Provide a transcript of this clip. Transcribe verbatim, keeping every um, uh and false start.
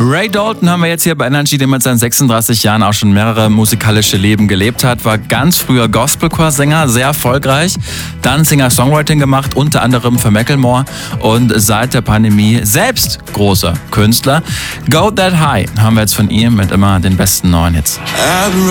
Ray Dalton haben wir jetzt hier bei Energy, der mit seinen sechsunddreißig Jahren auch schon mehrere musikalische Leben gelebt hat. War ganz früher Gospelchorsänger, sehr erfolgreich. Dann Singer-Songwriting gemacht, unter anderem für Macklemore. Und seit der Pandemie selbst großer Künstler. Go That High haben wir jetzt von ihm mit immer den besten neuen Hits.